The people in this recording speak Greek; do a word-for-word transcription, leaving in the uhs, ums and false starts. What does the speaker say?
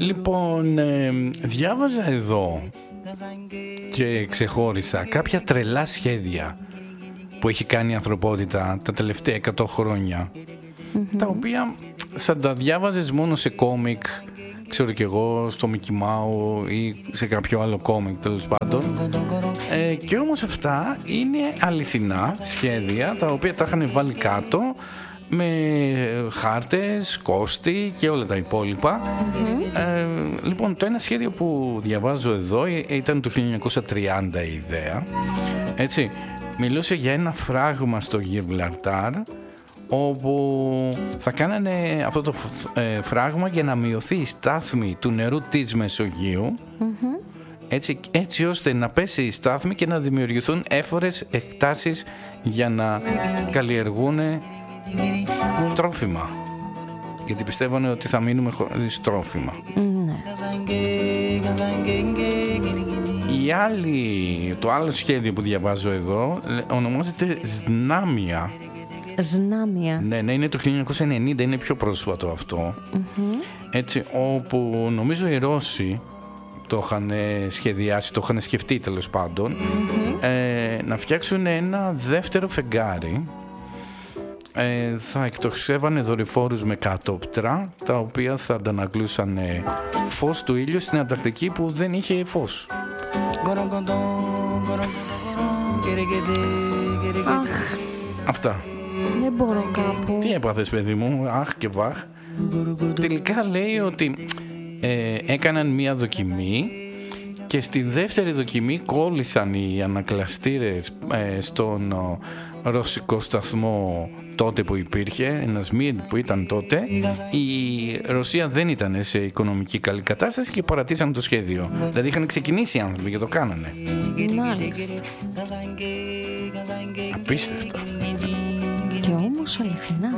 Λοιπόν, ε, διάβαζα εδώ και ξεχώρισα κάποια τρελά σχέδια που έχει κάνει η ανθρωπότητα τα τελευταία εκατό χρόνια, mm-hmm. τα οποία θα τα διάβαζες μόνο σε κόμικ, ξέρω κι εγώ, στο Mickey Mouse ή σε κάποιο άλλο κόμικ, τέλος πάντων. Ε, και όμως αυτά είναι αληθινά σχέδια τα οποία τα είχαν βάλει κάτω με χάρτες, κόστη και όλα τα υπόλοιπα. Mm-hmm. Ε, λοιπόν, το ένα σχέδιο που διαβάζω εδώ ήταν το χίλια εννιακόσια τριάντα η ιδέα. Έτσι, μιλούσε για ένα φράγμα στο Γιβραλτάρ, όπου θα κάνανε αυτό το ε, φράγμα για να μειωθεί η στάθμη του νερού της Μεσογείου, mm-hmm. έτσι, έτσι ώστε να πέσει η στάθμη και να δημιουργηθούν έφορες εκτάσεις για να καλλιεργούν τρόφιμα, γιατί πιστεύανε ότι θα μείνουμε χωρίς τρόφιμα. Ναι. Η άλλη, το άλλο σχέδιο που διαβάζω εδώ ονομάζεται Σνάμια. Σνάμια. Ναι, ναι, είναι το χίλια εννιακόσια ενενήντα, είναι πιο πρόσφατο αυτό. Mm-hmm. Έτσι, όπου νομίζω οι Ρώσοι το είχαν σχεδιάσει, το είχαν σκεφτεί τέλος πάντων, mm-hmm. ε, να φτιάξουν ένα δεύτερο φεγγάρι. Ε, θα εκτοξεύανε δορυφόρους με κατόπτρα, τα οποία θα αντανακλούσαν φως του ήλιου στην Ανταρκτική που δεν είχε φως. Αχ. Αυτά. Δεν μπορώ κάπου. Τι έπαθες, παιδί μου, αχ και βαχ. Τελικά λέει ότι ε, έκαναν μία δοκιμή και στη δεύτερη δοκιμή κόλλησαν οι ανακλαστήρες ε, στον ο, ρωσικό σταθμό τότε που υπήρχε, ένας Μιρ που ήταν τότε. Η Ρωσία δεν ήταν σε οικονομική καλή κατάσταση και παρατήσαν το σχέδιο. Δηλαδή είχαν ξεκινήσει οι άνθρωποι και το κάνανε. Μάλιστα. Απίστευτο. Και όμως αληθινά.